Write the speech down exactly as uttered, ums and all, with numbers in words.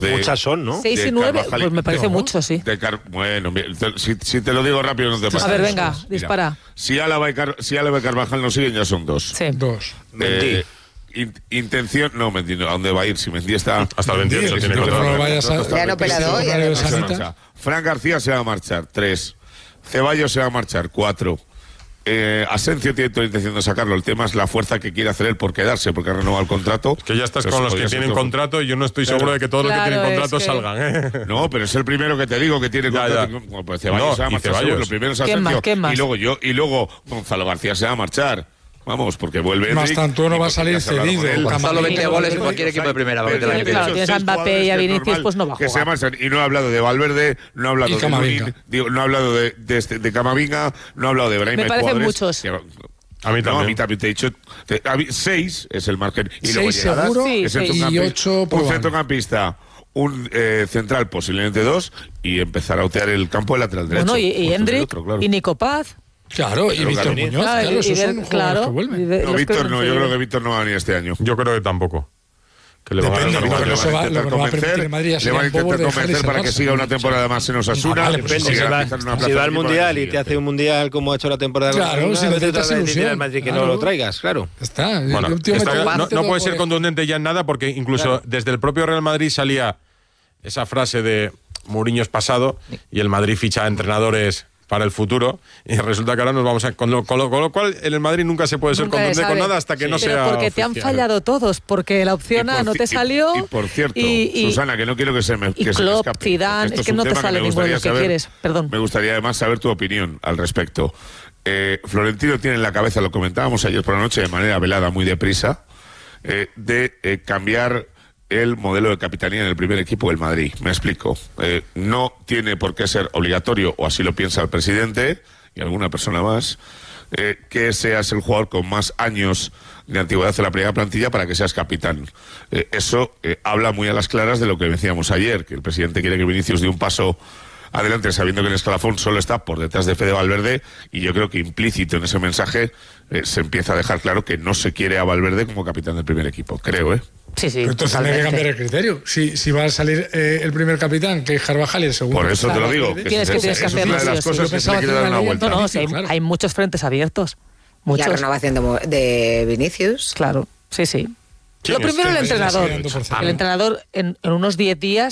De, Muchas son, ¿no? Seis y nueve, Carvajal, pues me parece no, mucho, sí. De Car, bueno, te, si, si te lo digo rápido no te pasa. A ver, nada. venga, dispara. Mira, si Álava y, Car, si Álava y Carvajal no siguen, ya son dos. Sí. Dos. Eh, in, intención, no, Mendy, ¿a dónde va a ir? Si Mendy está hasta el veintiocho tiene que contrato. no vayas a... Ya no pelado, ya no Sanita. Fran García se va a marchar, tres. Ceballos se va a marchar, cuatro. Eh, Asencio tiene toda la intención de sacarlo. El tema es la fuerza que quiere hacer él por quedarse, porque ha renovado el contrato. Que ya estás Pero con los podría que ser tienen todo. contrato y yo no estoy Claro. seguro de que todos Claro, los que tienen contrato es que- salgan, ¿eh? No, pero es el primero que te digo que tiene Ya, contrato. ya. Bueno, pues Ceballos No, se va a y marchar. Ceballos. seguro. Lo primero es ¿Quién Asencio. más? ¿Quién más? Y luego yo, y luego Gonzalo García se va a marchar. Vamos, porque vuelve. Más Enric, tanto no y va a porque salir ya se ha hablado cedido. con él. Camavinga. Gonzalo veinte goles en Pero- cualquier equipo de primera, para que te la Pero- entiendas. Claro, tienes a seis Mbappé jugadores y a que es Vinicius, normal pues no va a que se jugar. marchan. Y no he hablado de Valverde, no he hablado Y de Camavinga. Lunin, digo, no he hablado de, de, este- de Camavinga, no he hablado de Brahim. Me hay parecen jugadores muchos. que- A mí No, a también. mí también te he dicho. Te, a mí, seis es el margen. Y luego Seis llegadas, seguro Sí, es el seis. y centrocampista, ocho un probable. centrocampista, un eh, central, posiblemente dos, y empezar a otear el campo del lateral derecho. Bueno, y, y Justo del Endrick, otro, claro. y Nico Paz. Claro, y Pero Víctor claro, Muñoz, Claro, claro, y esos ver- son jugadores claro, que vuelven. y ver- No, los Víctor que- no, yo creo que Víctor no va a venir este año. Yo creo que tampoco. Que le van a Depende, dar lo igual, que no le se van a- va- intentar lo que no va a convencer, permitir el Madrid es le van a ir a intentar Bobo de convencer dejarles para que salvarse. siga una temporada más en Osasuna. Ah, vale, pues y si que va- garantizar una Si plaza va al equipo Mundial año y te hace siguiente. un Mundial como ha hecho la temporada Claro, con si una, necesitas otra vez decirle ilusión, al Madrid que claro. no lo traigas, claro. Está. Bueno, el último está método- claro, no, método no puede ser por- contundente ya en nada porque incluso Claro. desde el propio Real Madrid salía esa frase de Mourinho es pasado y el Madrid ficha a entrenadores para el futuro y resulta que ahora nos vamos a... Con lo, con lo, con lo cual en el Madrid nunca se puede ser Nunca se contundente con sabe. nada hasta que Sí. no Pero sea porque te han oficial. fallado todos, porque la opción Y A por no ci- te y- salió. Y, por cierto, y- y- Susana, que no quiero que se me, y que se me Klopp, escape. Zidane, Esto es que un no te tema sale me ninguno de gustaría los que saber- quieres, perdón. Me gustaría además saber tu opinión al respecto. Eh, Florentino tiene en la cabeza, lo comentábamos ayer por la noche de manera velada, muy deprisa, eh, de eh, cambiar el modelo de capitanía en el primer equipo del Madrid. Me explico. Eh, no tiene por qué ser obligatorio, o así lo piensa el presidente y alguna persona más, eh, que seas el jugador con más años de antigüedad en la primera plantilla para que seas capitán. Eh, eso eh, habla muy a las claras de lo que decíamos ayer, que el presidente quiere que Vinicius dé un paso adelante sabiendo que el escalafón solo está por detrás de Fede Valverde, y yo creo que implícito en ese mensaje eh, se empieza a dejar claro que no se quiere a Valverde como capitán del primer equipo, creo, ¿eh? Sí, sí. Pero entonces tendría que totalmente. cambiar el criterio. Si, si va a salir eh, el primer capitán, que es Carvajal, y el segundo. Por eso te lo Claro, digo. Valverde. Que Tienes esa- que- tienes que esa es una de hacerlo, las sí o sí. cosas Yo que se le pensaba quiere que dar era una la vuelta. No, no, sí, hay, Claro. hay muchos frentes abiertos. Y Muchos. la renovación de, de Vinicius. Claro, sí, sí. ¿Quién Lo es? primero el ¿Quién es? entrenador. Sigue dando por cero. El entrenador en, en unos diez días